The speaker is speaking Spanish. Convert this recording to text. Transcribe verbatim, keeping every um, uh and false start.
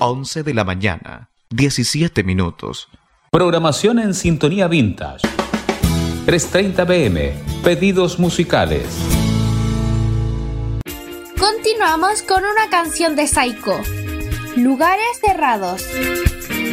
once de la mañana, diecisiete minutos. Programación en sintonía vintage. tres treinta p m. Pedidos musicales. Continuamos con una canción de Saiko, Lugares Cerrados.